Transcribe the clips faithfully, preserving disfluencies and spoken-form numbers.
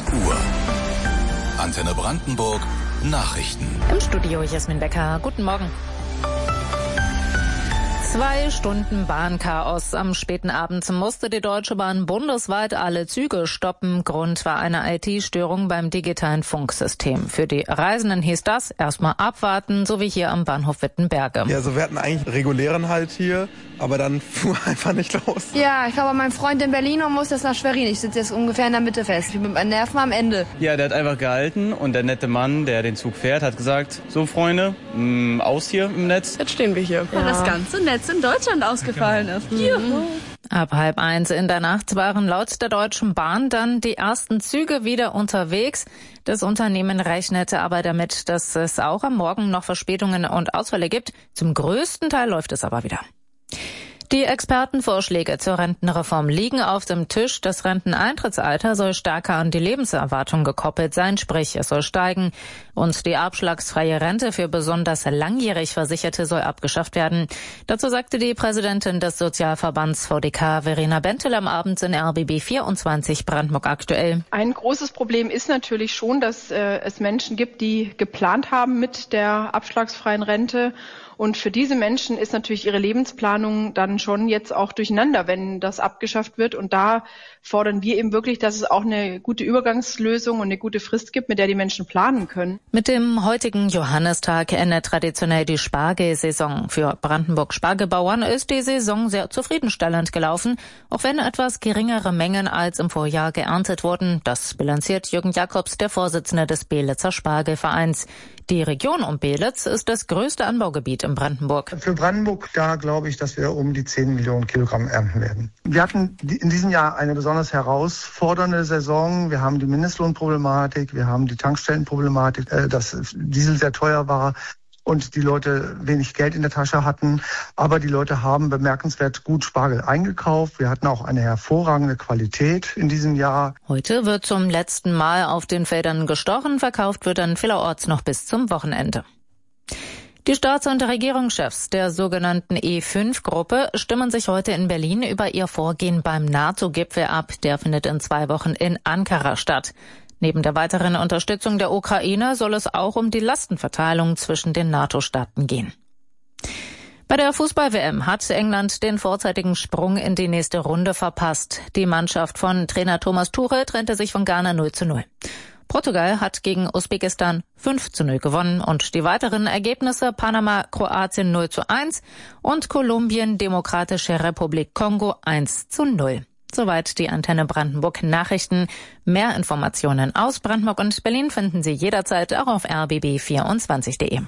Uhr. Antenne Brandenburg Nachrichten. Im Studio Jasmin Becker. Guten Morgen. Zwei Stunden Bahnchaos. Am späten Abend musste die Deutsche Bahn bundesweit alle Züge stoppen. Grund war eine I T-Störung beim digitalen Funksystem. Für die Reisenden hieß das erstmal abwarten, so wie hier am Bahnhof Wittenberge. Ja, also wir hatten eigentlich regulären Halt hier, aber dann fuhr einfach nicht los. Ja, ich glaube, mein Freund in Berlin und muss jetzt nach Schwerin. Ich sitze jetzt ungefähr in der Mitte fest. Ich bin mit meinen Nerven am Ende. Ja, der hat einfach gehalten und der nette Mann, der den Zug fährt, hat gesagt, so Freunde, mh, aus hier im Netz. Jetzt stehen wir hier. Ja. Und das ganze Netz in Deutschland ausgefallen ist. Mhm. Ab halb eins in der Nacht waren laut der Deutschen Bahn dann die ersten Züge wieder unterwegs. Das Unternehmen rechnete aber damit, dass es auch am Morgen noch Verspätungen und Ausfälle gibt. Zum größten Teil läuft es aber wieder. Die Expertenvorschläge zur Rentenreform liegen auf dem Tisch. Das Renteneintrittsalter soll stärker an die Lebenserwartung gekoppelt sein, sprich es soll steigen. Und die abschlagsfreie Rente für besonders langjährig Versicherte soll abgeschafft werden. Dazu sagte die Präsidentin des Sozialverbands V D K, Verena Bentel, am Abend in R B B vierundzwanzig Brandenburg aktuell. Ein großes Problem ist natürlich schon, dass äh, es Menschen gibt, die geplant haben mit der abschlagsfreien Rente. Und für diese Menschen ist natürlich ihre Lebensplanung dann schon jetzt auch durcheinander, wenn das abgeschafft wird. Und da fordern wir eben wirklich, dass es auch eine gute Übergangslösung und eine gute Frist gibt, mit der die Menschen planen können. Mit dem heutigen Johannistag endet traditionell die Spargelsaison. Für Brandenburg-Spargelbauern ist die Saison sehr zufriedenstellend gelaufen, auch wenn etwas geringere Mengen als im Vorjahr geerntet wurden. Das bilanziert Jürgen Jakobs, der Vorsitzende des Belitzer Spargelvereins. Die Region um Belitz ist das größte Anbaugebiet in Brandenburg. Für Brandenburg, da glaube ich, dass wir um die zehn Millionen Kilogramm ernten werden. Wir hatten in diesem Jahr eine besonders herausfordernde Saison. Wir haben die Mindestlohnproblematik, wir haben die Tankstellenproblematik, dass Diesel sehr teuer war und die Leute wenig Geld in der Tasche hatten. Aber die Leute haben bemerkenswert gut Spargel eingekauft. Wir hatten auch eine hervorragende Qualität in diesem Jahr. Heute wird zum letzten Mal auf den Feldern gestochen. Verkauft wird dann vielerorts noch bis zum Wochenende. Die Staats- und Regierungschefs der sogenannten E fünf Gruppe stimmen sich heute in Berlin über ihr Vorgehen beim NATO-Gipfel ab. Der findet in zwei Wochen in Ankara statt. Neben der weiteren Unterstützung der Ukraine soll es auch um die Lastenverteilung zwischen den NATO-Staaten gehen. Bei der Fußball-W M hat England den vorzeitigen Sprung in die nächste Runde verpasst. Die Mannschaft von Trainer Thomas Tuchel trennte sich von Ghana null zu null. Portugal hat gegen Usbekistan fünf zu null gewonnen und die weiteren Ergebnisse Panama, Kroatien null zu eins und Kolumbien, Demokratische Republik Kongo eins zu null. Soweit die Antenne Brandenburg Nachrichten. Mehr Informationen aus Brandenburg und Berlin finden Sie jederzeit auch auf r b b vierundzwanzig punkt de.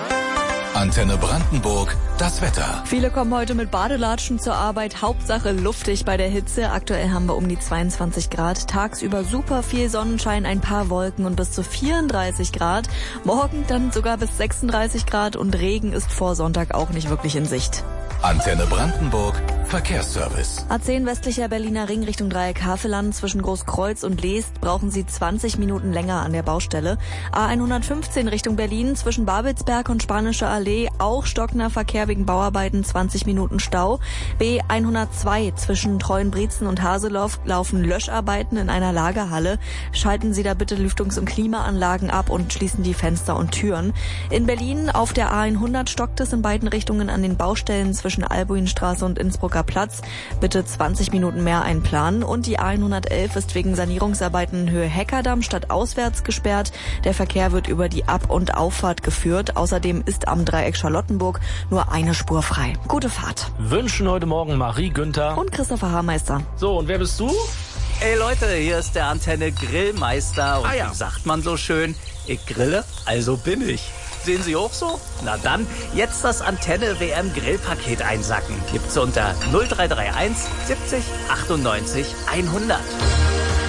Antenne Brandenburg, das Wetter. Viele kommen heute mit Badelatschen zur Arbeit. Hauptsache luftig bei der Hitze. Aktuell haben wir um die zweiundzwanzig Grad. Tagsüber super viel Sonnenschein, ein paar Wolken und bis zu vierunddreißig Grad. Morgen dann sogar bis sechsunddreißig Grad und Regen ist vor Sonntag auch nicht wirklich in Sicht. Antenne Brandenburg, Verkehrsservice. A zehn westlicher Berliner Ring Richtung Dreieck Havelland zwischen Großkreuz und Leest brauchen Sie zwanzig Minuten länger an der Baustelle. A hundertfünfzehn Richtung Berlin zwischen Babelsberg und Spanische Allee auch stockender Verkehr wegen Bauarbeiten, zwanzig Minuten Stau. B hundertzwei zwischen Treuenbrietzen und Haseloff laufen Löscharbeiten in einer Lagerhalle. Schalten Sie da bitte Lüftungs- und Klimaanlagen ab und schließen die Fenster und Türen. In Berlin auf der A hundert stockt es in beiden Richtungen an den Baustellen zwischen Albuinstraße und Innsbrucker Platz. Bitte zwanzig Minuten mehr einplanen. Und die A hundertelf ist wegen Sanierungsarbeiten in Höhe Heckerdamm stadtauswärts gesperrt. Der Verkehr wird über die Ab- und Auffahrt geführt. Außerdem ist am Dreieck Charlottenburg nur eine Spur frei. Gute Fahrt. Wünschen heute Morgen Marie Günther und Christopher Haarmeister. So, und wer bist du? Ey Leute, hier ist der Antenne Grillmeister. Und ah, ja. wie sagt man so schön? Ich grille, also bin ich. Sehen Sie auch so? Na dann, jetzt das Antenne W M Grillpaket einsacken. Gibt's unter null drei drei eins siebzig achtundneunzig hundert.